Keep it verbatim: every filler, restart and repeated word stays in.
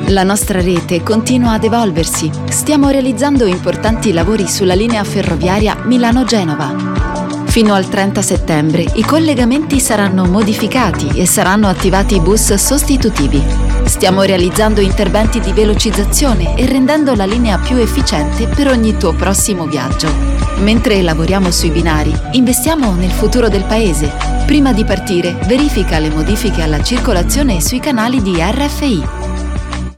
La nostra rete continua ad evolversi. Stiamo realizzando importanti lavori sulla linea ferroviaria Milano-Genova. Fino al trenta settembre i collegamenti saranno modificati e saranno attivati bus sostitutivi. Stiamo realizzando interventi di velocizzazione e rendendo la linea più efficiente per ogni tuo prossimo viaggio. Mentre lavoriamo sui binari, investiamo nel futuro del paese. Prima di partire, verifica le modifiche alla circolazione sui canali di R F I.